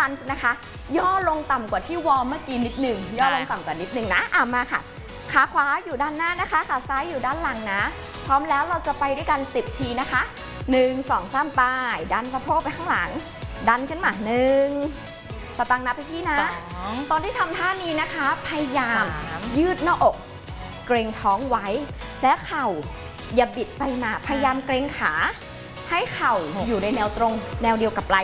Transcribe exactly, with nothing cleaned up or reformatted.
ลันช์นะคะย่อลงต่ำกว่าที่วอร์มเมื่อกี้นิดหนึ่งย่อลงต่ำกว่านิดหนึ่งนะอ่ะมาค่ะขาขวาอยู่ด้านหน้านะคะขาซ้ายอยู่ด้านหลังนะพร้อมแล้วเราจะไปด้วยกันสิบทีนะคะหนึ่ง สอง สามไปดันสะโพกไปข้างหลังดันขึ้นมาหนึ่งสตังนับไปที่นะตอนที่ทำท่านี้นะคะพยายามยืดหน้าอกเกรงท้องไว้และเข่าอย่าบิดไปมาพยายามเกรงขาให้เข่าอยู่ในแนวตรงแนวเดียวกับปลาย